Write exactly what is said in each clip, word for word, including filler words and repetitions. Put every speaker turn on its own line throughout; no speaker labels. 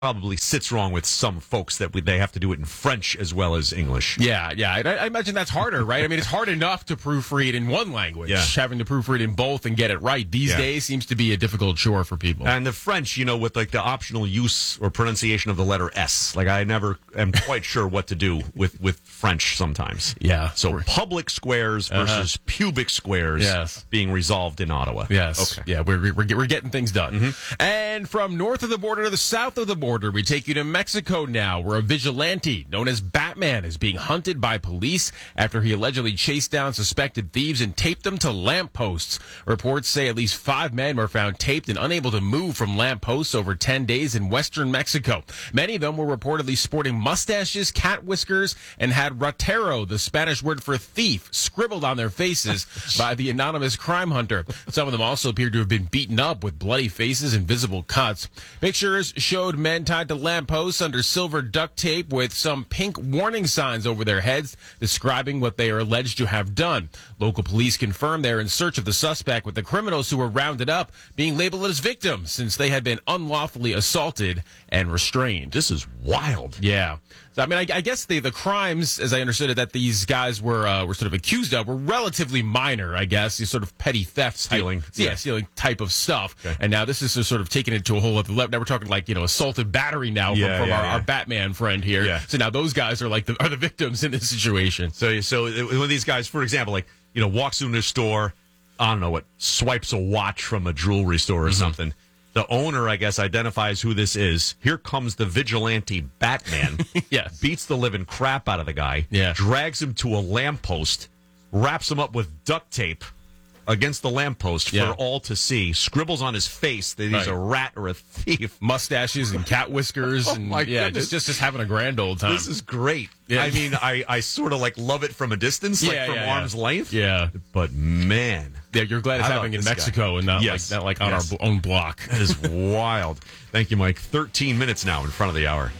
probably sits wrong with some folks that we, they have to do it in French as well as English.
Yeah, yeah. I, I imagine that's harder, right? I mean, it's hard enough to proofread in one language.
Yeah.
Having to proofread in both and get it right these
Yeah.
days seems to be a difficult chore for people.
And the French, you know, with like the optional use or pronunciation of the letter S. Like I never am quite sure what to do with, with French sometimes.
Yeah.
So public squares versus
Uh-huh.
pubic squares
Yes.
being resolved in Ottawa.
Yes.
Okay.
Yeah, we're, we're, we're getting things done.
Mm-hmm.
And from north of the border to the south of the border, we take you to Mexico now, where a vigilante known as Batman is being hunted by police after he allegedly chased down suspected thieves and taped them to lampposts. Reports say at least five men were found taped and unable to move from lampposts over ten days in western Mexico. Many of them were reportedly sporting mustaches, cat whiskers, and had ratero, the Spanish word for thief, scribbled on their faces by the anonymous crime hunter. Some of them also appeared to have been beaten up with bloody faces and visible cuts. Pictures showed men tied to lampposts under silver duct tape with some pink warning signs over their heads describing what they are alleged to have done. Local police confirmed they're in search of the suspect, with the criminals who were rounded up being labeled as victims since they had been unlawfully assaulted and restrained.
This is wild.
Yeah. So, I mean, I, I guess the, the crimes, as I understood it, that these guys were uh, were sort of accused of were relatively minor, I guess. These sort of petty theft.
Stealing.
Type, yeah,
Yeah.
stealing type of stuff.
Okay.
And now this is sort of taking it to a whole other level. Now we're talking like, you know, assaulted battery now
Yeah,
from, from
yeah,
our,
yeah.
our Batman friend here.
Yeah.
So now those guys are like the, are the victims in this situation.
So, so one of these guys, for example, like, you know, walks into a store, I don't know what, swipes a watch from a jewelry store or
Mm-hmm.
something. The owner, I guess, identifies who this is. Here comes the vigilante Batman.
Yes.
Beats the living crap out of the guy.
Yeah.
Drags him to a lamppost. Wraps him up with duct tape against the lamppost
Yeah.
for all to see. Scribbles on his face that he's
Right.
a rat or a thief.
Mustaches and cat whiskers.
Oh,
and
my
yeah,
goodness.
just, just just having a grand old time.
This is great.
Yeah.
I mean, I, I sort of like love it from a distance, like
Yeah,
from
yeah, yeah.
arm's length.
Yeah.
But man,
Yeah, you're glad it's
I
happening
love
in
this guy.
Mexico and not
Yes.
like not like on
Yes.
our own block.
that is wild. Thank you, Mike. thirteen minutes now in front of the hour.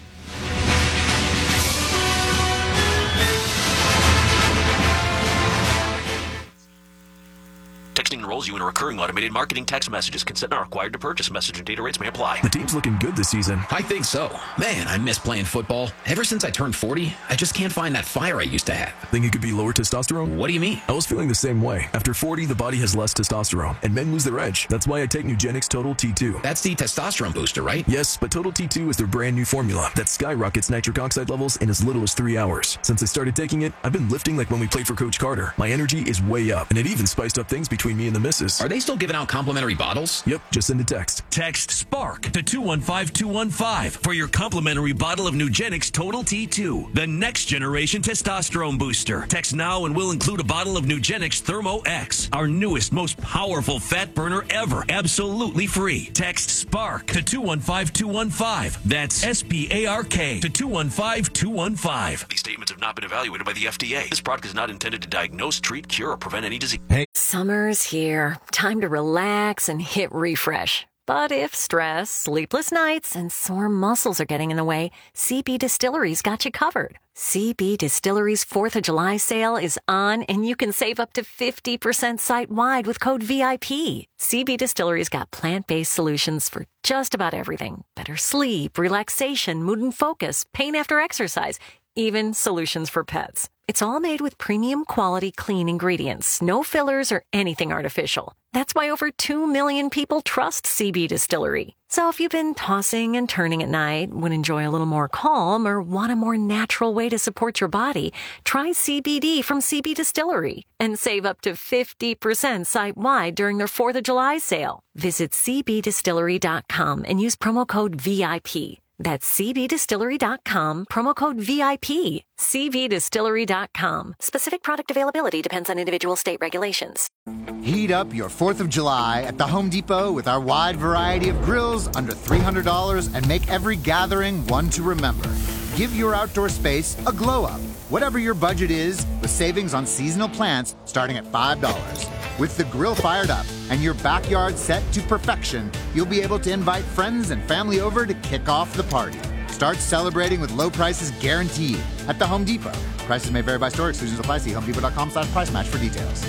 Texting enrolls you in a recurring automated marketing text messages. Consent not required to purchase. Message and data rates may apply.
The team's looking good this season.
I think so. Man, I miss playing football. Ever since I turned forty, I just can't find that fire I used to have.
Think it could be lower testosterone?
What do you mean?
I was feeling the same way. After forty, the body has less testosterone, and men lose their edge. That's why I take Nugenix Total T two.
That's the testosterone booster, right?
Yes, but Total T two is their brand new formula that skyrockets nitric oxide levels in as little as three hours. Since I started taking it, I've been lifting like when we played for Coach Carter. My energy is way up, and it even spiced up things between me and the missus.
Are they still giving out complimentary bottles?
Yep, just send a text.
Text SPARK to two one five two one five for your complimentary bottle of Nugenix Total T two, the next generation testosterone booster. Text now and we'll include a bottle of Nugenix Thermo X, our newest, most powerful fat burner ever, absolutely free. Text SPARK to two one five two one five. That's S P A R K to two one five two one five.
These statements have not been evaluated by the F D A. This product is not intended to diagnose, treat, cure, or prevent any disease.
Summer's here. Time to relax and hit refresh. But if stress, sleepless nights, and sore muscles are getting in the way, C B Distillery's got you covered. C B Distillery's fourth of July sale is on, and you can save up to fifty percent site-wide with code V I P. C B Distillery's got plant-based solutions for just about everything. Better sleep, relaxation, mood and focus, pain after exercise, even solutions for pets. It's all made with premium quality clean ingredients, no fillers or anything artificial. That's why over two million people trust C B Distillery. So if you've been tossing and turning at night, would enjoy a little more calm, or want a more natural way to support your body, try C B D from C B Distillery and save up to fifty percent site-wide during their fourth of July sale. Visit c b distillery dot com and use promo code V I P. That's c b distillery dot com, promo code V I P. c b distillery dot com. Specific product availability depends on individual state regulations.
Heat up your fourth of July at the Home Depot with our wide variety of grills under three hundred dollars and make every gathering one to remember. Give your outdoor space a glow up. Whatever your budget is, with savings on seasonal plants starting at five dollars. With the grill fired up and your backyard set to perfection, you'll be able to invite friends and family over to kick off the party. Start celebrating with low prices guaranteed at the Home Depot. Prices may vary by store. Exclusions apply. See homedepot.com slash price match for details.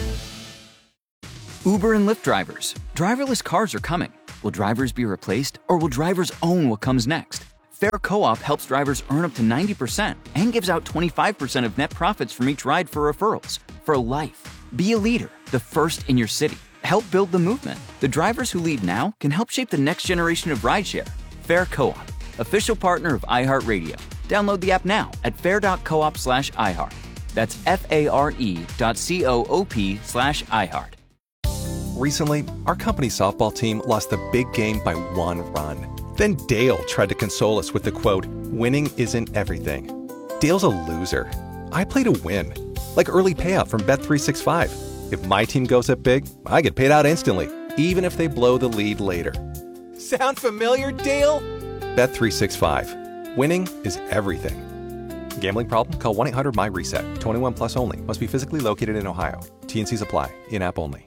Uber and Lyft drivers. Driverless cars are coming. Will drivers be replaced, or will drivers own what comes next? Fair Co-op helps drivers earn up to ninety percent and gives out twenty-five percent of net profits from each ride for referrals. For life. Be a leader, the first in your city. Help build the movement. The drivers who lead now can help shape the next generation of rideshare. Fair Co-op, official partner of iHeartRadio. Download the app now at fair.coop slash iHeart. That's F-A-R-E dot C-O-O-P slash iHeart.
Recently, our company softball team lost the big game by one run. Then Dale tried to console us with the quote, "Winning isn't everything." Dale's a loser. I play to win. Like early payout from Bet three sixty-five. If my team goes up big, I get paid out instantly, even if they blow the lead later. Sound familiar, Dale? Bet three sixty-five. Winning is everything. Gambling problem? Call one eight hundred M Y reset. twenty-one plus only. Must be physically located in Ohio. T N Cs apply. In-app only.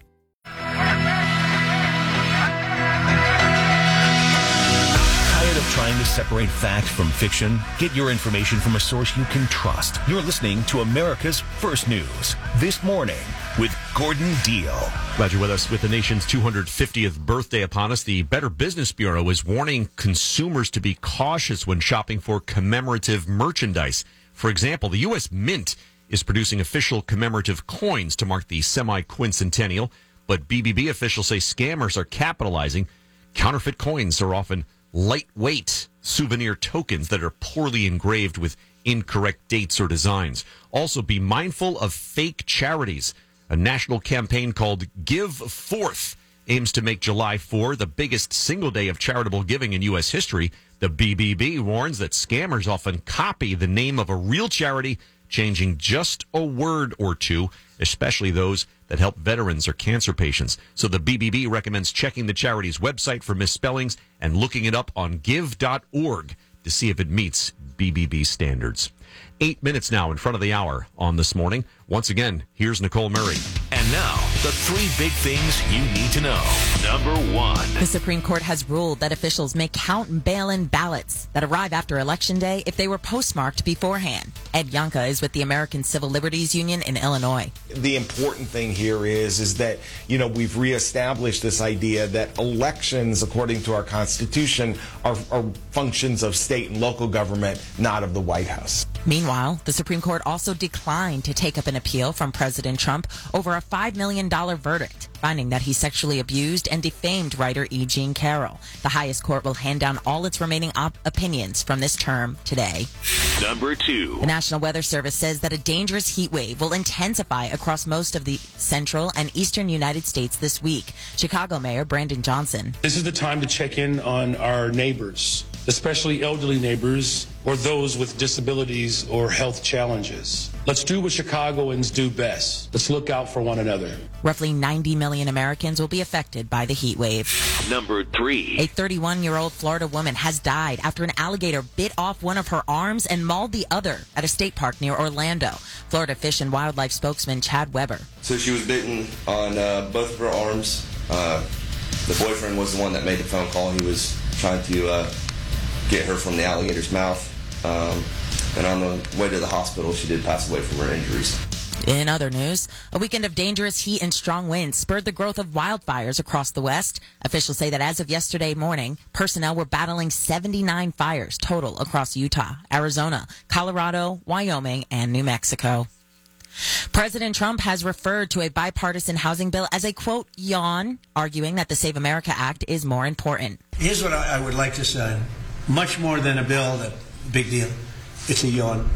Tired of trying to separate fact from fiction? Get your information from a source you can trust. You're listening to America's First News. This morning with Gordon Deal.
Glad you're with us. With the nation's two hundred fiftieth birthday upon us, the Better Business Bureau is warning consumers to be cautious when shopping for commemorative merchandise. For example, the U S Mint is producing official commemorative coins to mark the semi-quincentennial, but B B B officials say scammers are capitalizing. Counterfeit coins are often lightweight souvenir tokens that are poorly engraved with incorrect dates or designs. Also, be mindful of fake charities. A national campaign called Give Forth aims to make July fourth the biggest single day of charitable giving in U S history. The B B B warns that scammers often copy the name of a real charity, changing just a word or two, especially those that help veterans or cancer patients. So the B B B recommends checking the charity's website for misspellings and looking it up on give dot org to see if it meets B B B standards. Eight minutes now in front of the hour on This Morning. Once again, here's Nicole Murray.
And now, the three big things you need to know. Number one.
The Supreme Court has ruled that officials may count mail-in ballots that arrive after Election Day if they were postmarked beforehand. Ed Yonka is with the American Civil Liberties Union in Illinois.
The important thing here is, is that, you know, we've reestablished this idea that elections, according to our Constitution, are, are functions of state and local government, not of the White House.
Meanwhile, the Supreme Court also declined to take up an appeal from President Trump over a five million dollars verdict, finding that he sexually abused and defamed writer E. Jean Carroll. The highest court will hand down all its remaining op- opinions from this term today.
Number two.
The National Weather Service says that a dangerous heat wave will intensify across most of the central and eastern United States this week. Chicago Mayor Brandon Johnson.
This is the time to check in on our neighbors, especially elderly neighbors or those with disabilities or health challenges. Let's do what Chicagoans do best. Let's look out for one another.
Roughly ninety million Americans will be affected by the heat wave.
Number three.
A thirty-one-year-old Florida woman has died after an alligator bit off one of her arms and mauled the other at a state park near Orlando. Florida Fish and Wildlife spokesman Chad Weber.
So she was bitten on uh, both of her arms. Uh, the boyfriend was the one that made the phone call. He was trying to uh, get her from the alligator's mouth. Um, and on the way to the hospital, she did pass away from her injuries.
In other news, a weekend of dangerous heat and strong winds spurred the growth of wildfires across the West. Officials say that as of yesterday morning, personnel were battling seventy-nine fires total across Utah, Arizona, Colorado, Wyoming, and New Mexico. President Trump has referred to a bipartisan housing bill as a, quote, yawn, arguing that the Save America Act is more important.
Here's what I would like to say. Much more than a bill, that big deal. It's a yawn.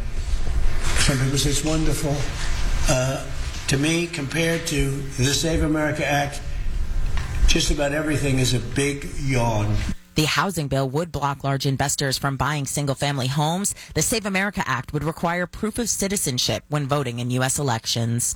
Some people say it's wonderful. Uh, to me, compared to the Save America Act, just about everything is a big yawn.
The housing bill would block large investors from buying single-family homes. The Save America Act would require proof of citizenship when voting in U S elections.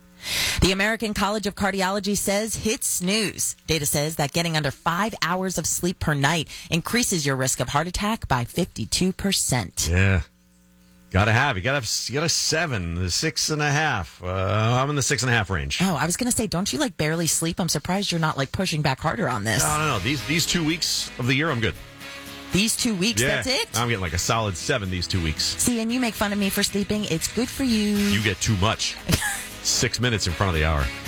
The American College of Cardiology says hit snooze. Data says that getting under five hours of sleep per night increases your risk of heart attack by fifty-two percent.
Yeah. Gotta have. You gotta have, you got a seven, the six and a half. Uh, I'm in the six and a half range.
Oh, I was going to say, don't you like barely sleep? I'm surprised you're not like pushing back harder on this.
No, no, no. These, these two weeks of the year, I'm good.
These two weeks,
yeah,
that's it?
I'm getting like a solid seven these two weeks.
See, and you make fun of me for sleeping. It's good for you.
You get too much. Six minutes in front of the hour.